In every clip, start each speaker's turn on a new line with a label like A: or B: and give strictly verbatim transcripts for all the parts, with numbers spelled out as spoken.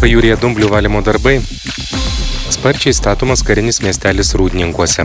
A: Pajūryje dumblių valymo darbai. Sparčiai statomas karinis miestelis Rūdninkuose.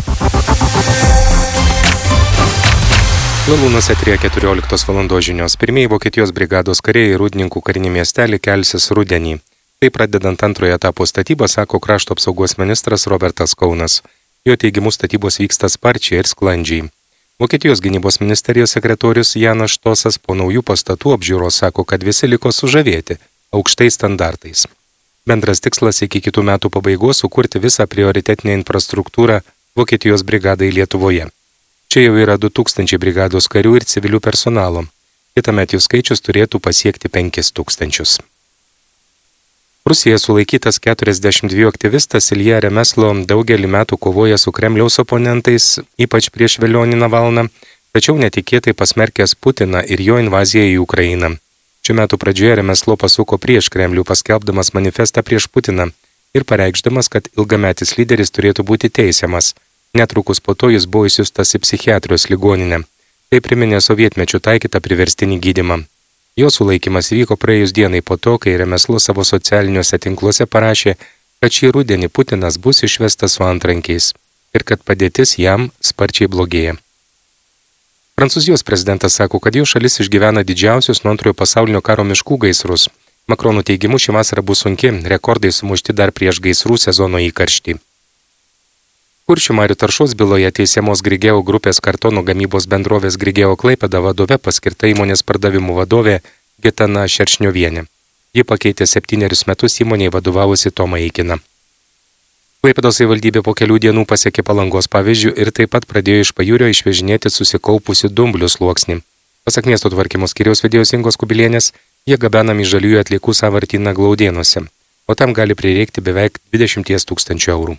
A: Lalūnuose eteryje keturioliktos valandos žinios. Pirmieji Vokietijos brigados kariai į Rūdninkų karinį miestelį kelsis rudenį. Tai pradedant antrojo etapo statybą, sako krašto apsaugos ministras Robertas Kaunas. Jo teigimu statybos vyksta sparčiai ir sklandžiai. Vokietijos gynybos ministerijos sekretorius Janas Štosas po naujų pastatų apžiūros sako, kad visi liko sužavėti aukštais standartais. Bendras tikslas iki kitų metų pabaigos sukurti visą prioritetinę infrastruktūrą Vokietijos brigadai Lietuvoje. Čia jau yra du tūkstančiai brigados karių ir civilių personalo. Kitąmet jų skaičius turėtų pasiekti penkis tūkstančius. Rusijoje sulaikytas keturiasdešimt dviejų aktyvistas Ilja Remeslo daugelį metų kovoja su Kremliaus oponentais, ypač prieš Velionį Navalną, tačiau netikėtai pasmerkęs Putiną ir jo invaziją į Ukrainą. Šių metų pradžioje Remeslo pasuko prieš Kremlių, paskelbdamas manifestą prieš Putiną ir pareikšdamas, kad ilgametis lyderis turėtų būti teisiamas. Netrukus po to jis buvo išsiųstas į psichiatrijos ligoninę. Tai priminė sovietmečių taikytą priverstinį gydymą. Jo sulaikymas vyko praėjus dienai po to, kai Remeslo savo socialiniuose tinkluose parašė, kad šį rudenį Putinas bus išvestas su antrankiais ir kad padėtis jam sparčiai blogėja. Prancūzijos prezidentas sako, kad jo šalis išgyvena didžiausius nuo antrojo pasaulinio karo miškų gaisrus. Makrono teigimu ši vasara bus sunki, rekordai sumušti dar prieš gaisrų sezono įkarštį. Kuršių marių taršos byloje teisiamos Grigeo grupės kartonų gamybos bendrovės Grigeo Klaipėda vadove paskirta įmonės pardavimų vadovė Gitana Šeršniovienė. Ji pakeitė septynerius metus įmonėje vadovavusi Tomą Eikiną. Klaipėdos savivaldybė po kelių dienų pasiekė Palangos pavyzdžių ir taip pat pradėjo iš pajūrio išvežinėti susikaupusių dumblių sluoksnį. Pasak miesto tvarkymo skyriaus vedėjos Ingos Kubilienės, jie gabenami žaliųjų atliekų sąvartyną Glaudėnuose, o tam gali prireikti beveik dvidešimt tūkstančių eurų.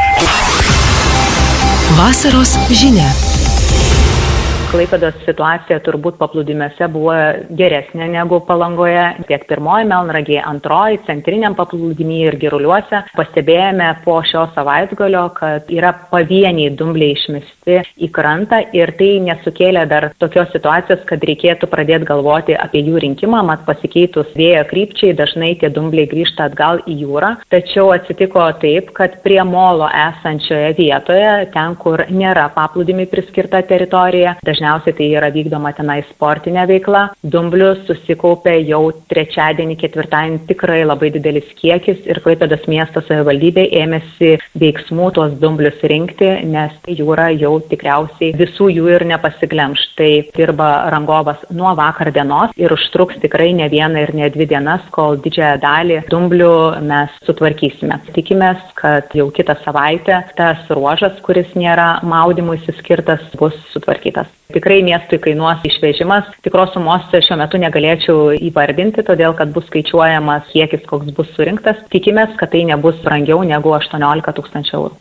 B: Vasaros žinia.
C: Klaipėdos situacija turbūt paplūdimiuose buvo geresnė negu Palangoje. Tiek pirmoji Melnragėje, antroji, centriniam paplūdimyje ir Giruliuose. Pastebėjome po šio savaitgalio, kad yra pavieniai dumbliai išmesti į krantą ir tai nesukėlė dar tokios situacijos, kad reikėtų pradėti galvoti apie jų rinkimą. Mat pasikeitus vėjo krypčiai dažnai tie dumbliai grįžta atgal į jūrą. Tačiau atsitiko taip, kad prie molo esančioje vietoje, ten kur nėra paplūdimiui priskirta teritorija, dažniausiai tai yra vykdoma tenai sportinė veikla. Dumblių susikaupė jau trečiadienį, ketvirtadienį tikrai labai didelis kiekis ir Klaipėdos miesto savivaldybė ėmėsi veiksmų tuos dumblius rinkti, nes jūra jau tikriausiai visų jų ir nepasiglemš. Tai dirba rangovas nuo vakar dienos ir užtruks tikrai ne vieną ir ne dvi dienas, kol didžiąją dalį dumblių mes sutvarkysime. Tikimės, kad jau kitą savaitę tas ruožas, kuris nėra maudymuisi skirtas, bus sutvarkytas. Tikrai miestui kainuos išvežimas. Tikros sumos šiuo metu negalėčiau įvardinti, todėl kad bus skaičiuojamas kiekis, koks bus surinktas. Tikimės, kad tai nebus brangiau negu aštuoniolika tūkstančių eurų.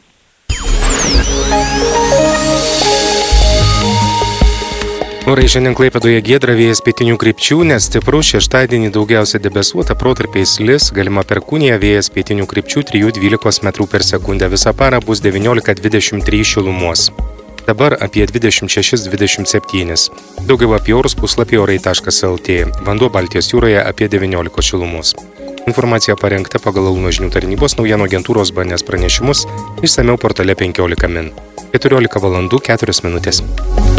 A: Orai šiandien Klaipėdoje giedra, vėjas pietinių krypčių, nestiprus, šeštadienį daugiausia debesuota, protarpiais lis, galima perkūnija, vėjas pietinių krypčių trijų dvylikos metrų per sekundę. Visą parą bus devyniolika dvidešimt trys šilumos. Dabar apie dvidešimt šeši dvidešimt septyni. Daugiau apie orus puslapį orai taškas lt. Vanduo Baltijos jūroje apie devyniolika šilumos. Informacija parengta pagal Launo žinių tarnybos naujienų agentūros B N S pranešimus, išsamiau portale penkiolika min. keturiolika valandų keturios minutės.